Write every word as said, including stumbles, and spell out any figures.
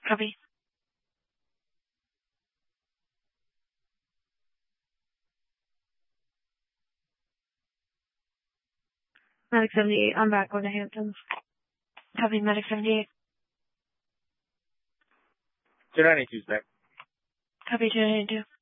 Copy. Medic seventy-eight, I'm back going to Hamptons. Copy, Medic seventy-eight. two ninety-two's back. Copy, two ninety-two.